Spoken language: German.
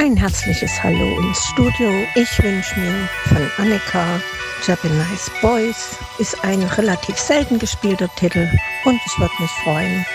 Ein herzliches Hallo ins Studio. Ich wünsche mir von Annika Japanese Boys. Ist ein relativ selten gespielter Titel und ich würde mich freuen,